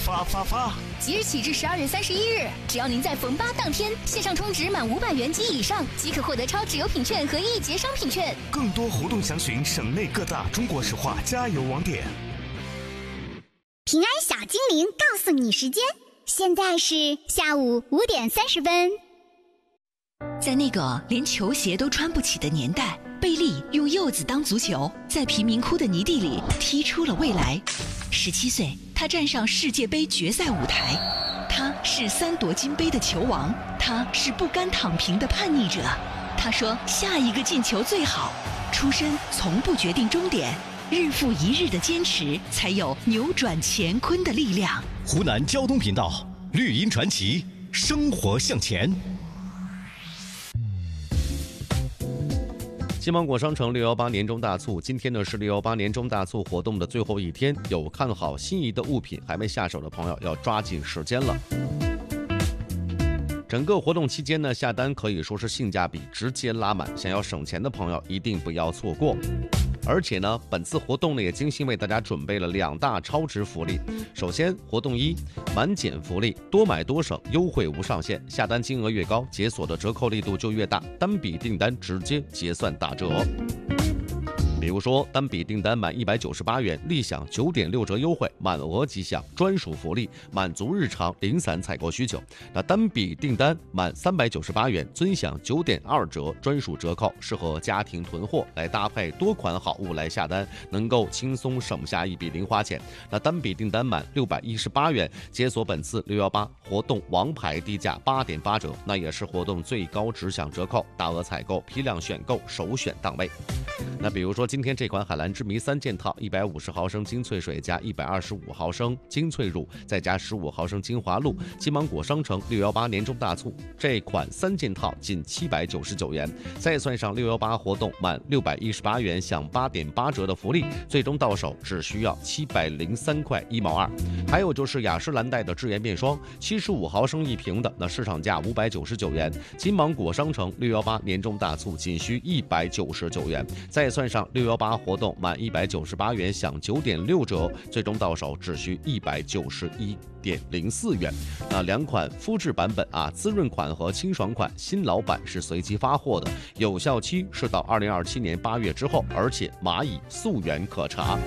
发！ 即日起至12月31日，只要您在逢8当天线上充值满500元及以上，即可获得超值优品券和1节商品券。 更多活动详询省内各大中国石化加油网点。 平安小精灵告诉你时间，现在是下午5点30分。 在那个连球鞋都穿不起的年代，贝利用柚子当足球，在贫民窟的泥地里踢出了未来。17岁，他站上世界杯决赛舞台，他是3夺金杯的球王，他是不甘躺平的叛逆者。他说下一个进球最好，出身从不决定终点，日复一日的坚持才有扭转乾坤的力量。 湖南交通频道绿茵传奇，生活向前。 金芒果商城618年终大促，今天呢是618年终大促活动的最后一天，有看好心仪的物品还没下手的朋友要抓紧时间了。整个活动期间呢，下单可以说是性价比直接拉满，想要省钱的朋友一定不要错过。而且呢，本次活动呢也精心为大家准备了2大超值福利。首先，活动1，满减福利，多买多省，优惠无上限，下单金额越高，解锁的折扣力度就越大，单笔订单直接结算打折。比如说，单笔订单满198元，立享9.6折优惠，满额即享专属福利，满足日常零散采购需求。那单笔订单满398元，尊享9.2折专属折扣，适合家庭囤货，来搭配多款好物来下单，能够轻松省下一笔零花钱。那单笔订单满618元，解锁本次618活动王牌低价8.8折，那也是活动最高直享折扣，大额采购、批量选购首选档位。那比如说今天这款海蓝之谜3件套，150毫升精粹水加125毫升精粹乳，再加15毫升精华露，金芒果商城618年终大促，这款3件套仅799元，再算上618活动满618元享8.8折的福利，最终到手只需要703块1毛2。还有就是雅诗兰黛的智妍面霜，75毫升一瓶的，那市场价599元，金芒果商城618年终大促仅需199元，再算上618活动满198元享9.6折，最终到手只需191.04元。那2款肤质版本啊，滋润款和清爽款新老版是随机发货的，有效期是到2027年8月之后，而且码以溯源可查。